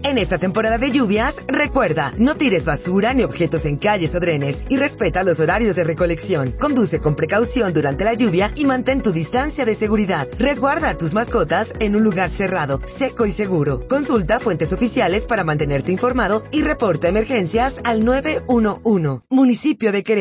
En esta temporada de lluvias, recuerda, no tires basura ni objetos en calles o drenes y respeta los horarios de recolección. Conduce con precaución durante la lluvia y mantén tu distancia de seguridad. Resguarda a tus mascotas en un lugar cerrado, seco y seguro. Consulta fuentes oficiales para mantenerte informado y reporta emergencias al 911. Municipio de Querétaro.